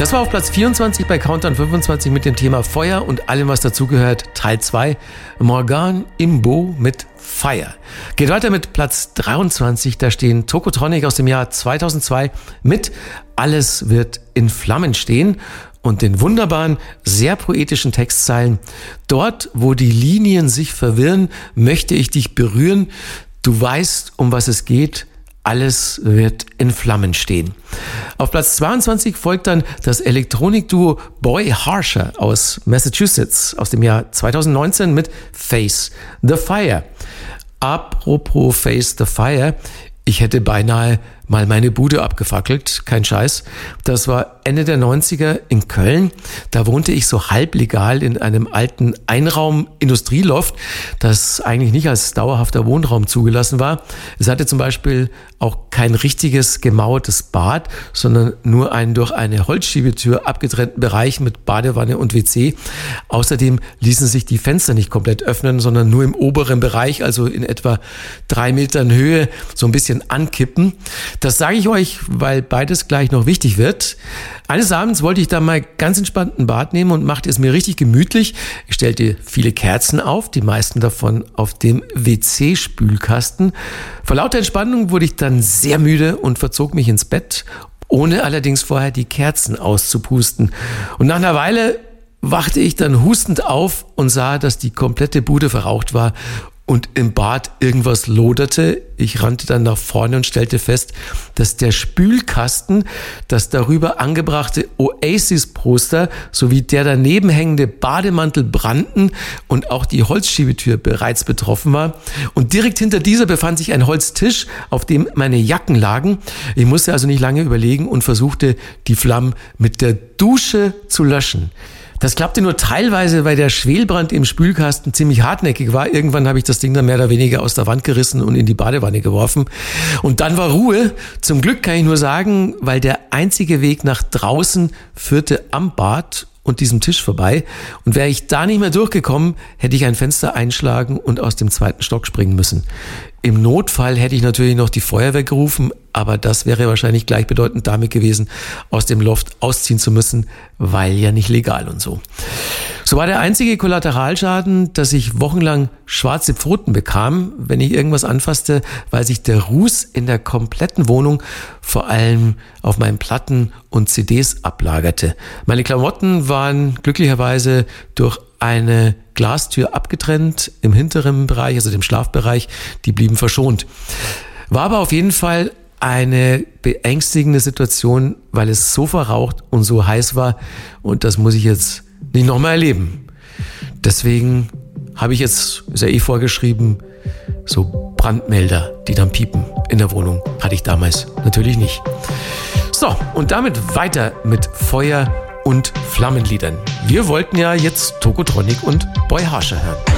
Das war auf Platz 24 bei Countdown 25 mit dem Thema Feuer und allem, was dazugehört. Teil 2, Morgan Imbo mit Fire. Geht weiter mit Platz 23, da stehen Tokotronic aus dem Jahr 2002 mit Alles wird in Flammen stehen und den wunderbaren, sehr poetischen Textzeilen. Dort, wo die Linien sich verwirren, möchte ich dich berühren. Du weißt, um was es geht. Alles wird in Flammen stehen. Auf Platz 22 folgt dann das Elektronikduo Boy Harsher aus Massachusetts aus dem Jahr 2019 mit Face the Fire. Apropos Face the Fire, ich hätte beinahe mal meine Bude abgefackelt, kein Scheiß. Das war Ende der 90er in Köln. Da wohnte ich so halblegal in einem alten Einraum-Industrieloft, das eigentlich nicht als dauerhafter Wohnraum zugelassen war. Es hatte zum Beispiel auch kein richtiges gemauertes Bad, sondern nur einen durch eine Holzschiebetür abgetrennten Bereich mit Badewanne und WC. Außerdem ließen sich die Fenster nicht komplett öffnen, sondern nur im oberen Bereich, also in etwa 3 Metern Höhe, so ein bisschen ankippen. Das sage ich euch, weil beides gleich noch wichtig wird. Eines Abends wollte ich da mal ganz entspannt ein Bad nehmen und machte es mir richtig gemütlich. Ich stellte viele Kerzen auf, die meisten davon auf dem WC-Spülkasten. Vor lauter Entspannung wurde ich dann sehr müde und verzog mich ins Bett, ohne allerdings vorher die Kerzen auszupusten. Und nach einer Weile wachte ich dann hustend auf und sah, dass die komplette Bude verraucht war und im Bad irgendwas loderte. Ich rannte dann nach vorne und stellte fest, dass der Spülkasten, das darüber angebrachte Oasis-Poster sowie der daneben hängende Bademantel brannten und auch die Holzschiebetür bereits betroffen war. Und direkt hinter dieser befand sich ein Holztisch, auf dem meine Jacken lagen. Ich musste also nicht lange überlegen und versuchte, die Flammen mit der Dusche zu löschen. Das klappte nur teilweise, weil der Schwelbrand im Spülkasten ziemlich hartnäckig war. Irgendwann habe ich das Ding dann mehr oder weniger aus der Wand gerissen und in die Badewanne geworfen. Und dann war Ruhe. Zum Glück kann ich nur sagen, weil der einzige Weg nach draußen führte am Bad und diesem Tisch vorbei. Und wäre ich da nicht mehr durchgekommen, hätte ich ein Fenster einschlagen und aus dem 2. Stock springen müssen. Im Notfall hätte ich natürlich noch die Feuerwehr gerufen, aber das wäre wahrscheinlich gleichbedeutend damit gewesen, aus dem Loft ausziehen zu müssen, weil ja nicht legal und so. So war der einzige Kollateralschaden, dass ich wochenlang schwarze Pfoten bekam, wenn ich irgendwas anfasste, weil sich der Ruß in der kompletten Wohnung vor allem auf meinen Platten und CDs ablagerte. Meine Klamotten waren glücklicherweise durch eine Glastür abgetrennt im hinteren Bereich, also dem Schlafbereich, die blieben verschont. War aber auf jeden Fall eine beängstigende Situation, weil es so verraucht und so heiß war und das muss ich jetzt nicht nochmal erleben. Deswegen habe ich jetzt, ist ja eh vorgeschrieben, so Brandmelder, die dann piepen in der Wohnung. Hatte ich damals natürlich nicht. So, und damit weiter mit Feuer und Flammenliedern. Wir wollten ja jetzt Tokotronic und Boy Harsher hören.